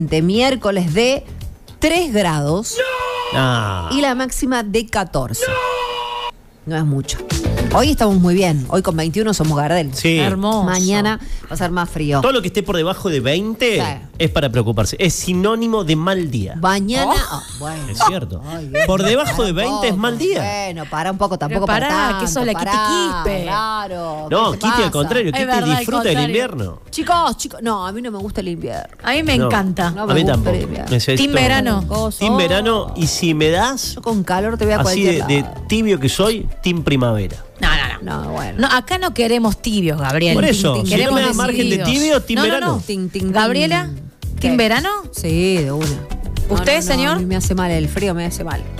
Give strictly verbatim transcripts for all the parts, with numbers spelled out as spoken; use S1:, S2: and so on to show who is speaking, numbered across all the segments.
S1: de miércoles de tres grados
S2: No.
S1: y la máxima de catorce. No es mucho. Hoy estamos muy bien. Hoy con veintiuno somos Gardel.
S2: Sí.
S3: Hermoso.
S1: Mañana va a ser más frío.
S2: Todo lo que esté por debajo de veinte
S1: Sí.
S2: es para preocuparse. Es sinónimo de mal día.
S1: Mañana.
S3: Oh.
S1: Oh, bueno.
S2: Es cierto.
S1: Ay, bien.
S2: Por debajo
S1: Para
S2: de
S1: un
S2: veinte es
S1: poco.
S2: mal día.
S1: Bueno, para un poco, tampoco
S3: Pero pará,
S1: para tanto,
S3: que sos la
S1: pará,
S3: Kitty-Quispe.
S1: Claro.
S2: No,
S1: ¿qué te
S2: Kitty
S1: pasa?
S2: al contrario.
S3: Es
S2: Kitty
S3: verdad, al
S2: disfruta del
S3: contrario.
S2: invierno.
S1: Chicos, chicos, no, a mí no me gusta el invierno.
S3: A mí me
S2: No.
S3: encanta.
S1: No
S2: A
S1: me
S2: mí
S1: gusta
S2: tampoco.
S1: el invierno.
S2: Necesito-
S3: Team verano.
S1: Coso.
S2: Team verano. Y si me das,
S1: Yo con calor te voy a
S2: así
S1: cualquier
S2: de, de
S1: lado.
S2: tibio que soy, team primavera.
S3: No, no, no.
S1: No, bueno.
S3: No, acá no queremos tibios, Gabriel.
S2: Por eso,
S1: tin,
S2: si
S3: queremos
S2: no me das margen de
S3: decididos.
S2: tibio, team
S3: No, no,
S2: verano.
S3: no.
S1: Tin, tin, tin.
S3: Gabriela,
S1: ¿Qué?
S3: ¿team verano?
S1: Sí, de una.
S3: ¿Usted,
S1: No, no, no,
S3: señor?
S1: A mí me hace mal, el frío me hace mal.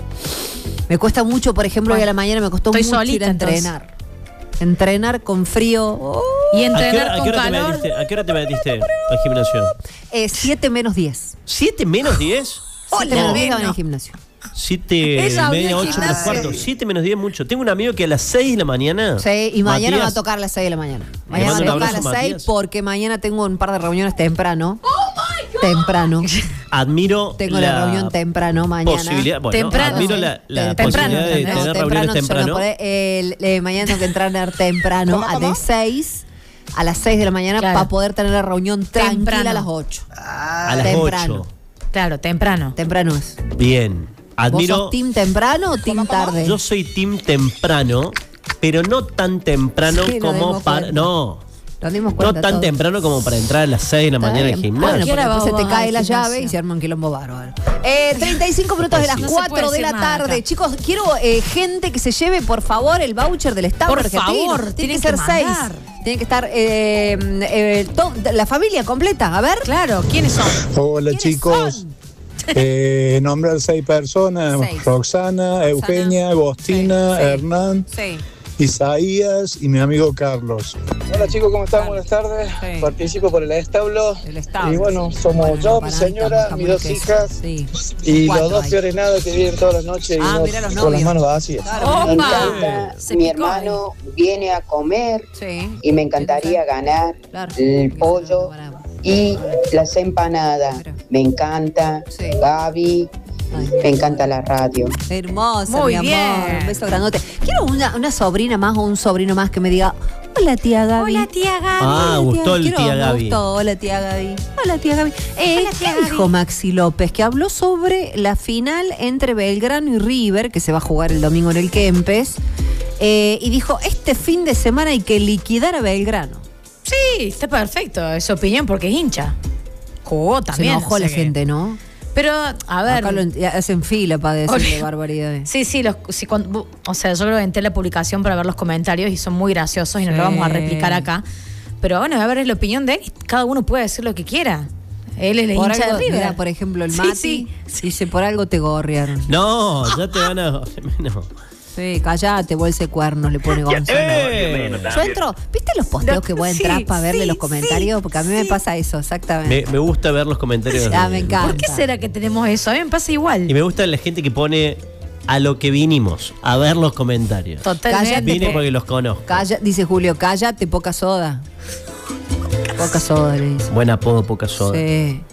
S1: Me cuesta mucho, por ejemplo, hoy a la mañana me costó
S3: Estoy
S1: mucho
S3: solita,
S1: ir a entrenar. Entrenar con frío. Oh.
S3: Y
S2: ¿A qué,
S3: entrenar
S2: hora, a
S3: con
S2: qué hora te
S3: calor.
S2: metiste, ¿A qué hora te metiste al gimnasio?
S1: Eh, siete menos diez.
S2: ¿siete menos diez?
S1: siete menos diez en el gimnasio.
S2: siete
S3: Ella
S2: y media,
S3: abrió el
S2: ocho menos
S3: gimnasio.
S2: cuarto. siete menos diez mucho. Tengo un amigo que a las seis de la mañana.
S1: Sí, y mañana
S2: Matías,
S1: va a tocar a las seis de la mañana. Mañana va a
S2: mando un
S1: tocar a
S2: abrazo,
S1: las seis
S2: Matías.
S1: porque mañana tengo un par de reuniones temprano. Temprano.
S2: Admiro
S1: Tengo la, reunión temprano mañana.
S2: Posibilidad, bueno,
S3: Temprano.
S2: admiro la, la
S3: Temprano,
S2: posibilidad de
S3: ¿entendés?
S2: tener
S1: No,
S2: reuniones
S1: temprano, yo no
S2: temprano.
S1: podé, eh, eh, mañana tengo que entrenar temprano a de seis a las seis de la mañana
S3: Claro.
S1: para poder tener la reunión tranquila
S3: Temprano.
S1: a las ocho.
S2: a las
S1: temprano.
S2: ocho.
S3: Claro, temprano.
S1: Temprano es.
S2: Bien.
S1: ¿Vos
S2: Admiro.
S1: sos team temprano o team tarde?
S2: Yo soy team temprano, pero no tan temprano
S1: Sí, nos
S2: como
S1: dimos
S2: para.
S1: cuenta.
S2: No.
S1: Nos dimos
S2: No
S1: cuenta
S2: tan
S1: todos.
S2: temprano como para entrar a las seis de la
S1: Está
S2: mañana al
S1: bien.
S2: gimnasio.
S1: Bueno,
S3: ¿A qué
S1: porque
S3: hora
S1: después
S3: vos
S1: se te
S3: vas
S1: cae
S3: al
S1: la
S3: gimnasio?
S1: llave y se arma un quilombo bárbaro. Eh, treinta y cinco minutos de las
S3: No se
S1: cuatro
S3: puede
S1: de la
S3: decir nada
S1: tarde.
S3: acá.
S1: Chicos, quiero eh, gente que se lleve, por favor, el voucher del Estado
S3: Por
S1: argentino.
S3: favor,
S1: Tiene
S3: tienen
S1: que ser
S3: que
S1: seis.
S3: mandar.
S1: Tiene que estar eh, eh, to- la familia completa. A ver.
S3: Claro, ¿quiénes son?
S4: Hola
S1: ¿Quiénes
S4: chicos,
S1: son?
S4: eh, nombrar seis personas,
S1: Seis.
S4: Roxana, Eugenia, Agostina,
S1: Sí, sí.
S4: Hernán,
S1: Sí.
S4: Isaías y mi amigo Carlos. Hola chicos, ¿cómo están? Buenas tardes.
S1: Sí.
S4: Participo por el establo.
S1: El establo.
S4: Y bueno, somos
S1: Bueno,
S4: yo,
S1: para
S4: mi
S1: mí
S4: señora,
S1: estamos-
S4: mis
S1: estamos
S4: dos
S1: en
S4: hijas
S1: queso. Sí.
S4: y
S1: Cuatro
S4: los dos
S1: hay.
S4: fiores nada que vienen todas las noches y
S1: Ah,
S4: no-
S1: mirá los
S4: con
S1: novios.
S4: las manos vacías.
S1: Claro.
S3: ¡Opa!
S5: Me encanta,
S3: Se
S5: mi
S3: picó
S5: hermano viene a comer
S1: Sí.
S5: y me encantaría ganar
S1: Claro.
S5: el pollo y las empanadas.
S1: Mira.
S5: Me encanta,
S1: Sí.
S5: Gaby,
S1: Ay.
S5: me encanta la radio.
S1: Hermosa,
S3: Muy
S1: mi
S3: bien.
S1: amor. Un beso grandote. Quiero una, una sobrina más o un sobrino más que me diga, hola tía Gaby.
S3: Hola, tía Gaby.
S2: Ah,
S1: Hola,
S2: gustó el
S1: Quiero-
S2: tía
S1: me
S2: Gaby.
S1: gustó. Hola tía Gaby. Hola tía Gaby. Eh,
S3: Hola, tía
S1: ¿qué
S3: Gaby.
S1: dijo Maxi López? Que habló sobre la final entre Belgrano y River, que se va a jugar el domingo en el Kempes. Eh, y dijo, este fin de semana hay que liquidar a Belgrano.
S3: Sí, está perfecto. Es su opinión porque es hincha. Jugó también.
S1: se enojó
S3: o sea
S1: la
S3: que-
S1: gente, ¿no?
S3: Pero, a ver.
S1: Acá lo en- hacen fila para decirle
S3: Hola.
S1: barbaridades.
S3: Sí, sí, los, sí, cuando- o sea, yo creo que entré la publicación para ver los comentarios y son muy graciosos y no
S1: Sí.
S3: lo vamos a replicar acá. Pero bueno, a ver, es la opinión de él y cada uno puede decir lo que quiera. Él es el
S1: Por,
S3: hincha
S1: algo,
S3: de River.
S1: mira, por ejemplo, el
S3: Sí,
S1: Mati
S3: sí.
S1: dice, por algo te gorrearon.
S2: No, ya te van a. No.
S1: Sí, callate, bolse cuernos, le pone Gonzalo.
S2: Eh,
S1: Yo entro, ¿viste los posteos
S3: No,
S1: que vos
S3: sí,
S1: entras para verle
S3: sí,
S1: los comentarios? Porque a mí me
S3: sí.
S1: pasa eso, exactamente.
S2: me, me gusta ver los comentarios.
S1: Ah,
S2: de-
S1: me encanta.
S3: ¿Por qué será que tenemos eso? A mí me pasa igual.
S2: Y me gusta la gente que pone a lo que vinimos, a ver los comentarios.
S3: Totalmente.
S1: Cállate,
S2: Vine porque los conozco.
S1: Calla, dice Julio, cállate, poca soda. Poca soda, le dice.
S2: Buen apodo, poca soda.
S1: Sí.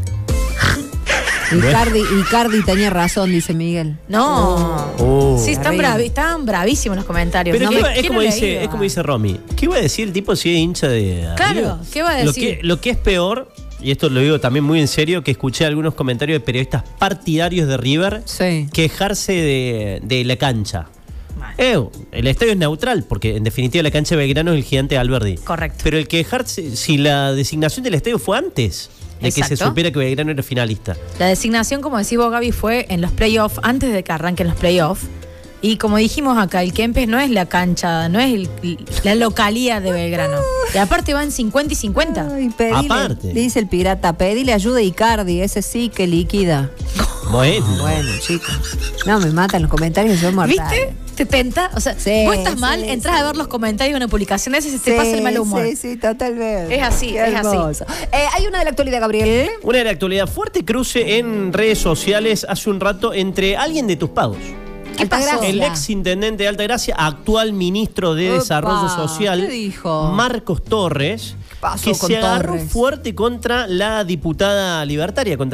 S1: Icardi, Icardi tenía razón, dice Miguel.
S3: No.
S2: Oh.
S3: Sí, están,
S1: Terrible.
S3: bravi- están bravísimos los comentarios.
S2: Pero
S3: No
S2: ¿qué
S3: me-
S2: va- es,
S3: ¿quién
S2: como
S3: no
S2: dice,
S3: leído?
S2: es como dice Romy. ¿Qué iba a decir el tipo si es hincha de
S3: Claro,
S2: River?
S3: ¿qué va a
S2: Lo
S3: decir?
S2: que, lo que es peor, y esto lo digo también muy en serio, que escuché algunos comentarios de periodistas partidarios de River
S1: Sí.
S2: quejarse de, de la cancha. Eh, el estadio es neutral, porque en definitiva la cancha de Belgrano es el gigante Alberdi.
S3: Correcto.
S2: Pero el quejarse, si la designación del estadio fue antes de que se
S3: Exacto.
S2: supiera que Belgrano era finalista.
S3: La designación, como decís vos, Gaby, fue en los playoffs, antes de que arranquen los playoffs. Y como dijimos acá, el Kempes no es la cancha, no es el- la localía de Belgrano. Y aparte van cincuenta y cincuenta.
S1: Ay, pedile,
S2: Aparte.
S1: le dice el pirata, pedile ayuda a Icardi, ese sí que liquida.
S2: Bueno.
S1: Bueno, chicos. No, me matan los comentarios, son mortales.
S3: ¿Viste? ¿Te tenta? O sea,
S1: Sí,
S3: vos estás mal,
S1: sí,
S3: entras
S1: sí.
S3: a ver los comentarios de una publicación de ese y se te pasa el mal humor.
S1: Sí, sí, totalmente.
S3: Es así,
S1: Qué
S3: es así.
S1: hermoso. Eh, hay una de la actualidad, Gabriel.
S2: Una de la actualidad, fuerte cruce en redes sociales hace un rato entre alguien de tus pagos.
S3: ¿Qué pasó?
S1: Altagracia.
S2: El ex intendente de Altagracia, actual ministro de
S1: Opa,
S2: Desarrollo Social,
S1: ¿qué dijo?
S2: Marcos Torres,
S1: pasó
S2: que
S1: con
S2: se agarró
S1: Torres?
S2: fuerte contra la diputada libertaria, contra